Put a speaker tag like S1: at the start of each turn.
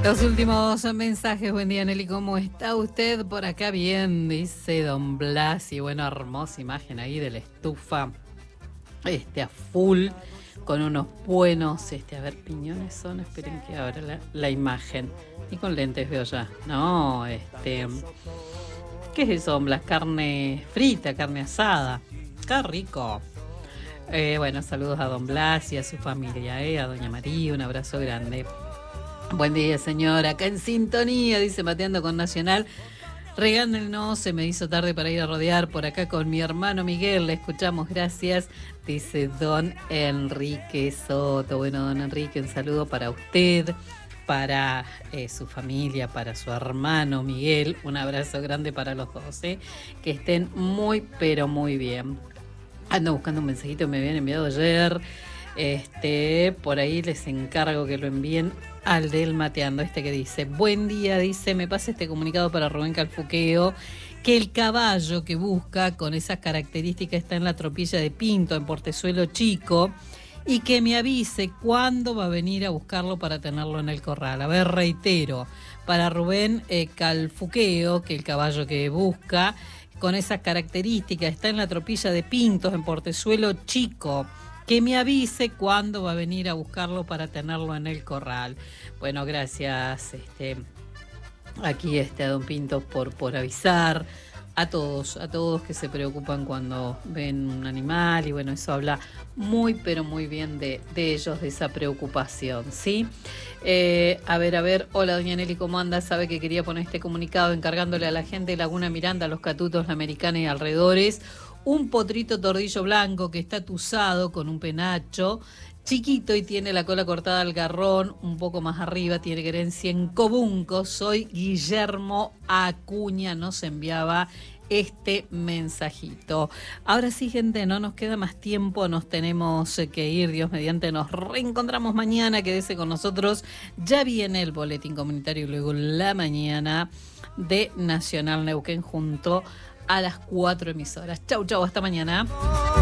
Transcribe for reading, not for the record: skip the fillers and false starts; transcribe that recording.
S1: Los últimos mensajes. Buen día, Nelly, ¿cómo está usted? Por acá bien, dice Don Blas. Y bueno, hermosa imagen ahí de la estufa a full, con unos buenos, a ver, piñones son, esperen que abra la imagen. Y con lentes veo ya. No, ¿qué es eso, Don Blas? Carne frita, carne asada. ¡Qué rico! Bueno, saludos a Don Blas y a su familia, a Doña María, un abrazo grande. Buen día, señora. Acá en sintonía, dice Mateando con Nacional. Regándonos, se me hizo tarde para ir a rodear por acá con mi hermano Miguel. Le escuchamos, gracias. Dice Don Enrique Soto. Bueno, Don Enrique, un saludo para usted, para su familia, para su hermano Miguel. Un abrazo grande para los dos, que estén muy, pero muy bien. Ando buscando un mensajito que me habían enviado ayer. Por ahí les encargo que lo envíen al del Mateando, que dice: buen día, dice, me pasa este comunicado para Rubén Calfuqueo, que el caballo que busca con esas características está en la tropilla de Pinto, en Portezuelo Chico, y que me avise cuándo va a venir a buscarlo para tenerlo en el corral. A ver, reitero, para Rubén Calfuqueo, que el caballo que busca con esas características está en la tropilla de Pintos, en Portezuelo Chico, que me avise cuándo va a venir a buscarlo para tenerlo en el corral. Bueno, gracias aquí a Don Pintos por avisar. A todos que se preocupan cuando ven un animal, y bueno, eso habla muy, pero muy bien de ellos, de esa preocupación, ¿sí? A ver, hola doña Nelly, ¿cómo anda? Sabe que quería poner este comunicado encargándole a la gente de Laguna Miranda, Los Catutos, La Americana y alrededores, un potrito tordillo blanco que está tuzado con un penacho, chiquito y tiene la cola cortada al garrón, un poco más arriba, tiene querencia en Cobunco. Soy Guillermo Acuña, nos enviaba este mensajito. Ahora sí, gente, no nos queda más tiempo, nos tenemos que ir, Dios mediante, nos reencontramos mañana, quédese con nosotros, ya viene el boletín comunitario y luego la mañana de Nacional Neuquén junto a las 4 emisoras. Chau, hasta mañana.